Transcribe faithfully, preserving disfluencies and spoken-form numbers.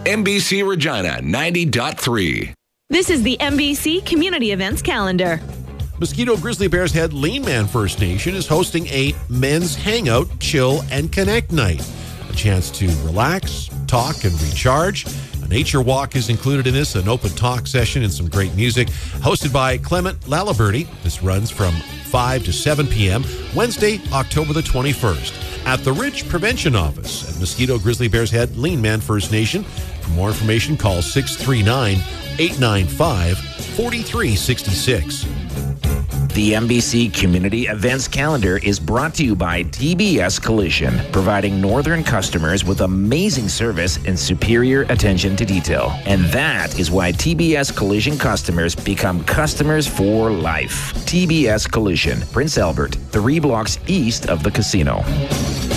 N B C Regina ninety point three. This is the N B C Community Events Calendar. Mosquito Grizzly Bears head Lean Man First Nation is hosting a men's hangout, chill, and connect night. A chance to relax, talk, and recharge. A nature walk is included in this, an open talk session, and some great music. Hosted by Clement Lalaberty. This runs from five to seven p.m. Wednesday, October the twenty-first. At the Ridge Prevention Office at Mosquito Grizzly Bears head Lean Man First Nation. For more information, call six three nine, eight nine five, four three six six. The N B C Community Events Calendar is brought to you by T B S Collision, providing northern customers with amazing service and superior attention to detail. And that is why T B S Collision customers become customers for life. T B S Collision, Prince Albert, three blocks east of the casino.